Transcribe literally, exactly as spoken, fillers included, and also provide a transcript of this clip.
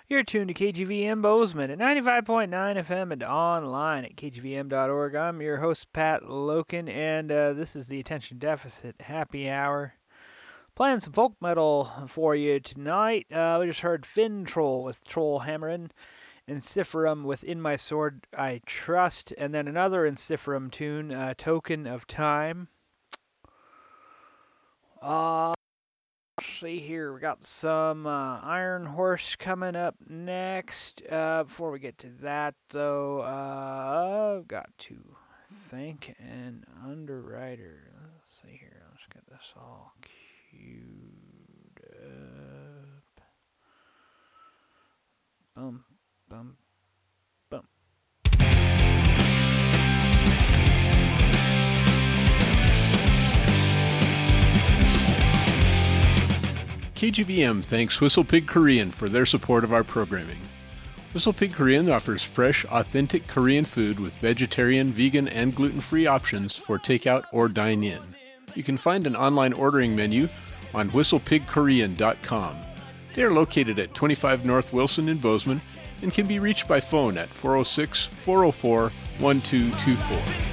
You're tuned to K G V M Bozeman at ninety-five point nine F M and online at K G V M dot org. I'm your host, Pat Loken, and uh, this is the Attention Deficit Happy Hour. Playing some folk metal for you tonight. Uh, we just heard Finn Troll with Troll Hammerin', Ensiferum with In My Sword I Trust, and then another Ensiferum tune, uh, Token of Time. Uh, let's see here. We got some uh, Iron Horse coming up next. Uh, before we get to that, though, uh, I've got to thank an underwriter. Let's see here. Let's get this all queued up. Bum, bum, bum. K G V M thanks WhistlePig Korean for their support of our programming. WhistlePig Korean offers fresh, authentic Korean food with vegetarian, vegan, and gluten-free options for takeout or dine-in. You can find an online ordering menu on whistle pig korean dot com. They are located at twenty-five North Wilson in Bozeman and can be reached by phone at four oh six, four oh four, one two two four.